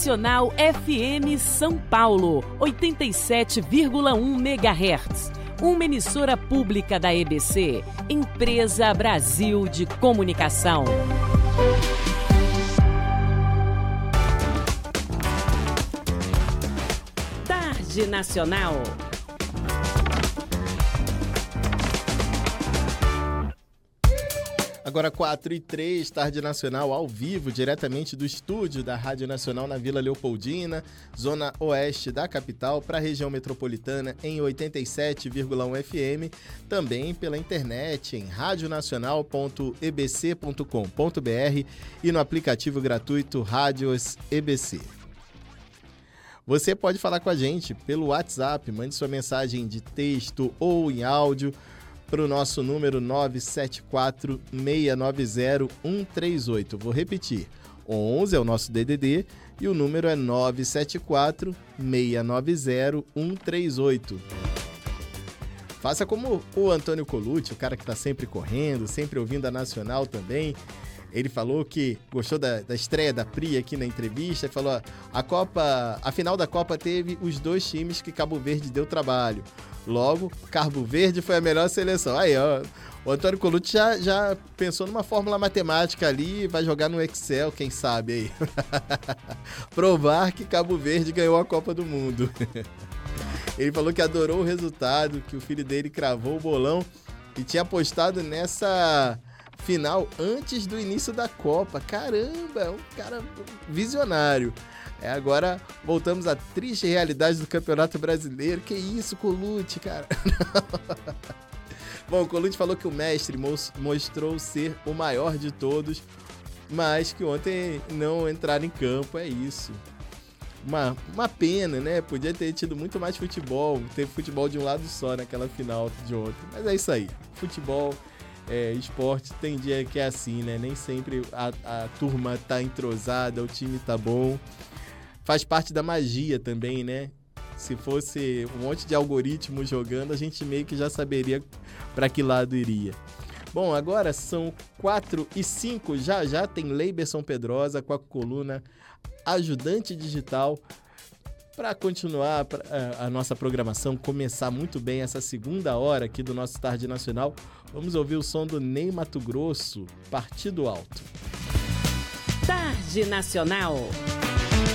Nacional FM São Paulo, 87,1 MHz. Uma emissora pública da EBC, Empresa Brasil de Comunicação. Tarde Nacional. Agora 4h03, Tarde Nacional ao vivo, diretamente do estúdio da Rádio Nacional na Vila Leopoldina, zona oeste da capital, para a região metropolitana em 87,1 FM, também pela internet em radionacional.ebc.com.br e no aplicativo gratuito Rádios EBC. Você pode falar com a gente pelo WhatsApp, mande sua mensagem de texto ou em áudio para o nosso número 974-690-138. Vou repetir, 11 é o nosso DDD e o número é 974-690-138. Faça como o Antônio Colucci, o cara que está sempre correndo, sempre ouvindo a Nacional também. Ele falou que gostou da estreia da Pri aqui na entrevista e falou: a final da Copa teve os dois times que Cabo Verde deu trabalho. Logo, Cabo Verde foi a melhor seleção. Aí, ó, o Antônio Colucci já pensou numa fórmula matemática ali, vai jogar no Excel, quem sabe aí. Provar que Cabo Verde ganhou a Copa do Mundo. Ele falou que adorou o resultado, que o filho dele cravou o bolão e tinha apostado nessa final antes do início da Copa. Caramba, um cara visionário. Agora voltamos à triste realidade do Campeonato Brasileiro. Que isso, Colucci, cara? Bom, o Colucci falou que o mestre mostrou ser o maior de todos, mas que ontem não entraram em campo, é isso. Uma pena, né? Podia ter tido muito mais futebol, teve futebol de um lado só naquela final de ontem. Mas é isso aí, futebol, esporte, tem dia que é assim, né? Nem sempre a turma tá entrosada, o time tá bom. Faz parte da magia também, né? Se fosse um monte de algoritmos jogando, a gente meio que já saberia para que lado iria. Bom, agora são 4h05, já tem Leiberson Pedrosa com a coluna Ajudante Digital para continuar a nossa programação, começar muito bem essa segunda hora aqui do nosso Tarde Nacional. Vamos ouvir o som do Ney Matogrosso, Partido Alto. Tarde Nacional.